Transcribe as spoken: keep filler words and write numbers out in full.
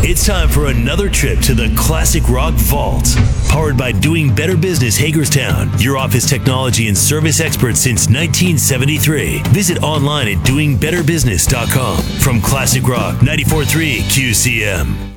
It's time for another trip to the Classic Rock Vault. Powered by Doing Better Business Hagerstown, your office technology and service expert since nineteen seventy-three. Visit online at doing better business dot com. From Classic Rock ninety-four point three Q C M.